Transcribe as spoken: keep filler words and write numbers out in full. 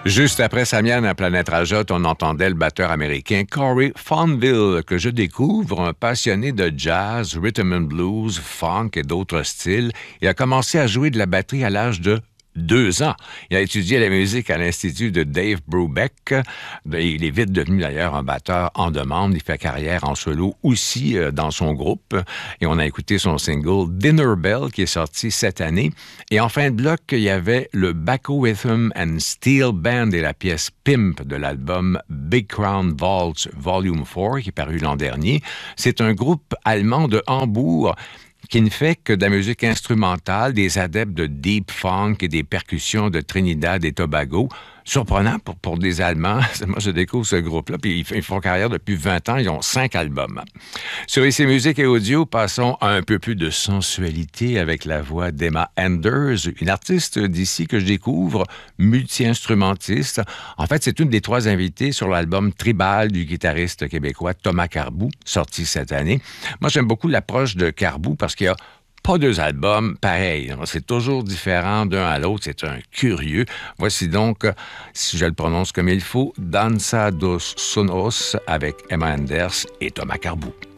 Juste après Samian à Planète Rajot, on entendait le batteur américain Corey Fonville, que je découvre, un passionné de jazz, rhythm and blues, funk et d'autres styles. Il a commencé à jouer de la batterie à l'âge de deux ans. Il a étudié la musique à l'Institut de Dave Brubeck. Il est vite devenu d'ailleurs un batteur en demande. Il fait carrière en solo aussi euh, dans son groupe. Et on a écouté son single Dinner Bell qui est sorti cette année. Et en fin de bloc, il y avait le Baco Rhythm and Steel Band et la pièce Pimp de l'album Big Crown Vaults Volume quatre qui est paru l'an dernier. C'est un groupe allemand de Hambourg qui ne fait que de la musique instrumentale, des adeptes de deep funk et des percussions de Trinidad et Tobago. Surprenant pour, pour des Allemands. Moi, je découvre ce groupe-là, puis ils font carrière depuis vingt ans. Ils ont cinq albums. Sur I C Musique et Audio, passons à un peu plus de sensualité avec la voix d'Emma Enders, une artiste d'ici que je découvre, multi-instrumentiste. En fait, c'est une des trois invitées sur l'album Tribal du guitariste québécois Thomas Carbou, sorti cette année. Moi, j'aime beaucoup l'approche de Carbou parce qu'il y a pas deux albums pareils. C'est toujours différent d'un à l'autre. C'est un curieux. Voici donc, si je le prononce comme il faut, Danza dos Sonos avec Emma Enders et Thomas Carbou.